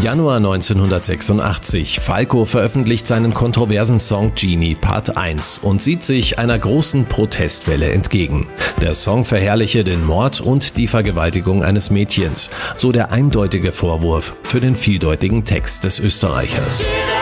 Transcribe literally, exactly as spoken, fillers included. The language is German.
Januar neunzehnhundertsechsundachtzig. Falco veröffentlicht seinen kontroversen Song Genie Part eins und sieht sich einer großen Protestwelle entgegen. Der Song verherrliche den Mord und die Vergewaltigung eines Mädchens, so der eindeutige Vorwurf für den vieldeutigen Text des Österreichers.